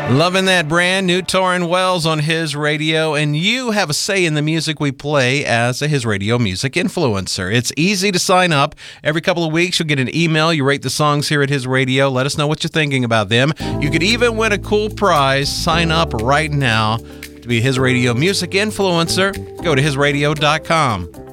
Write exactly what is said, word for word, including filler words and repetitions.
Loving that brand new Tauren Wells on His Radio, and you have a say in the music we play as a His Radio music influencer. It's easy to sign up. Every couple of weeks, you'll get an email. You rate the songs here at His Radio. Let us know what you're thinking about them. You could even win a cool prize. Sign up right now to be a His Radio music influencer. Go to his radio dot com.